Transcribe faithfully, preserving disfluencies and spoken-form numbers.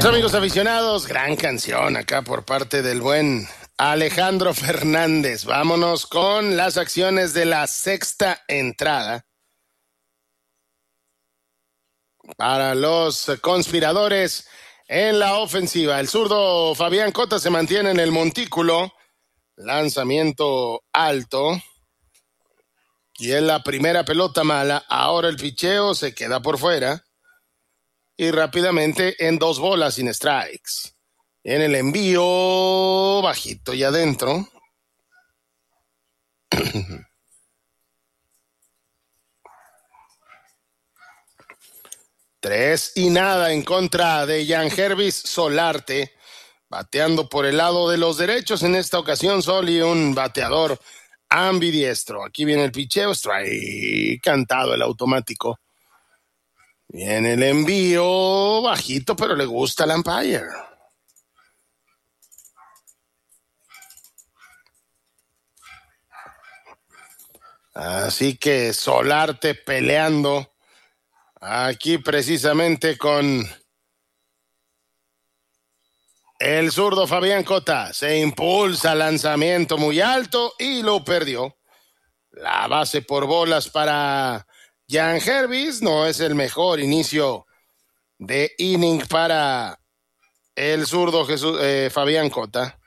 Amigos aficionados, gran canción acá por parte del buen Alejandro Fernández. Vámonos con las acciones de la sexta entrada. Para los conspiradores en la ofensiva, el zurdo Fabián Cota se mantiene en el montículo. Lanzamiento alto. Y en la primera pelota mala, ahora el picheo se queda por fuera. Y rápidamente en dos bolas sin strikes. En el envío, bajito y adentro. Tres y nada en contra de Yangervis Solarte. Bateando por el lado de los derechos en esta ocasión, Soli, un bateador ambidiestro. Aquí viene el picheo, strike, cantado el automático. Viene el envío, bajito, pero le gusta al umpire. Así que Solarte peleando aquí precisamente con el zurdo Fabián Cota. Se impulsa, lanzamiento muy alto y lo perdió. La base por bolas para Yangervis. No es el mejor inicio de inning para el zurdo Jesús, eh, Fabián Cota.